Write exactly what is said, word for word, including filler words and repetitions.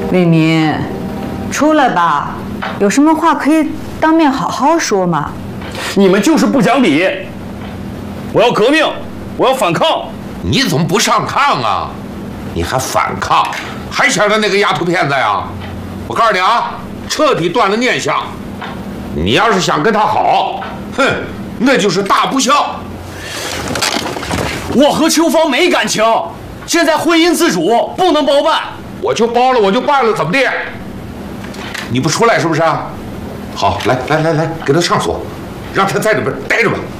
李明，出来吧，有什么话可以当面好好说嘛。 你们就是不讲理！我要革命，我要反抗！ 你怎么不上炕啊？你还反抗，还想着那个丫头片子呀？我告诉你啊，彻底断了念想。你要是想跟她好，哼，那就是大不孝。 我和秋芳没感情，现在婚姻自主，不能包办。 我就包了，我就办了，怎么的？你不出来是不是啊？好，来来来来，给他上锁，让他在里边待着吧。